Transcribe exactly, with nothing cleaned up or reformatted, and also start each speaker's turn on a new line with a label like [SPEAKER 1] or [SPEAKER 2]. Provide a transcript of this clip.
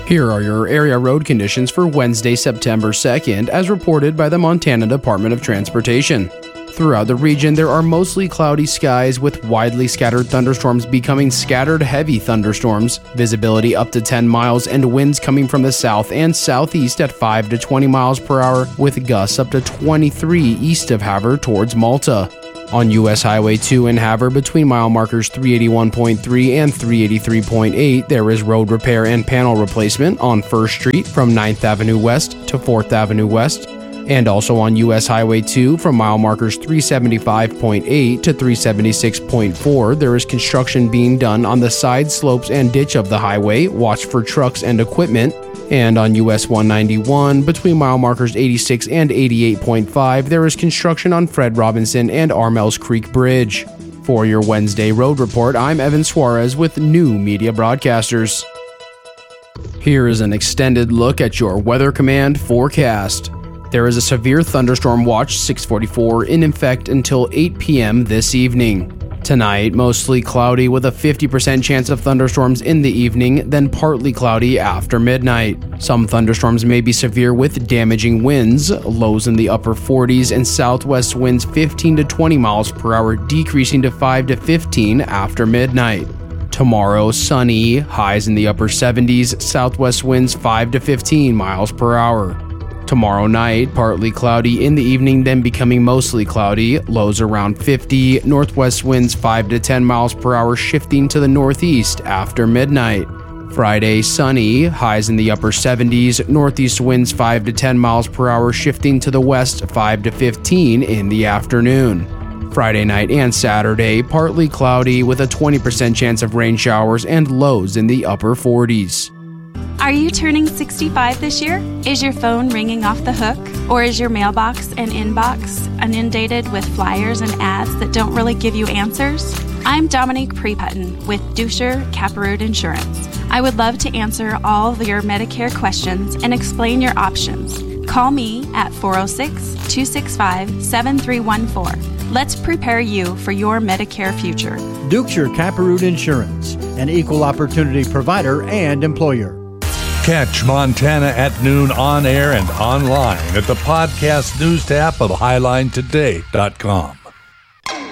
[SPEAKER 1] Here are your area road conditions for Wednesday, September second, as reported by the Montana Department of Transportation. Throughout the region, there are mostly cloudy skies with widely scattered thunderstorms becoming scattered heavy thunderstorms, visibility up to ten miles, and winds coming from the south and southeast at five to twenty miles per hour, with gusts up to twenty-three east of Havre towards Malta. On U S Highway two in Havre, between mile markers three eighty-one point three and three eighty-three point eight, there is road repair and panel replacement on First Street from ninth Avenue West to fourth Avenue West. And also on U S Highway two from mile markers three seventy-five point eight to three seventy-six point four, there is construction being done on the side slopes and ditch of the highway. Watch for trucks and equipment. And on U S one ninety-one, between mile markers eighty-six and eighty-eight point five, there is construction on Fred Robinson and Armells Creek Bridge. For your Wednesday road report, I'm Evan Suarez with New Media Broadcasters. Here is an extended look at your Weather Command forecast. There is a severe thunderstorm watch six forty-four in effect until eight p.m. this evening. Tonight, mostly cloudy with a fifty percent chance of thunderstorms in the evening, then partly cloudy after midnight. Some thunderstorms may be severe with damaging winds, lows in the upper forties, and southwest winds fifteen to twenty miles per hour, decreasing to five to fifteen after midnight. Tomorrow, sunny, highs in the upper seventies, southwest winds five to fifteen miles per hour. Tomorrow night, partly cloudy in the evening, then becoming mostly cloudy, lows around fifty, northwest winds five to ten miles per hour, shifting to the northeast after midnight. Friday, sunny, highs in the upper seventies, northeast winds five to ten miles per hour, shifting to the west five to fifteen in the afternoon. Friday night and Saturday, partly cloudy with a twenty percent chance of rain showers and lows in the upper forties.
[SPEAKER 2] Are you turning sixty-five this year? Is your phone ringing off the hook? Or is your mailbox and inbox inundated with flyers and ads that don't really give you answers? I'm Dominique Preputton with Duscher Caparoot Insurance. I would love to answer all of your Medicare questions and explain your options. Call me at four oh six, two six five, seven three one four. Let's prepare you for your Medicare future.
[SPEAKER 3] Duscher Caparoot Insurance, an equal opportunity provider and employer.
[SPEAKER 4] Catch Montana at noon on air and online at the podcast news tab of highline today dot com.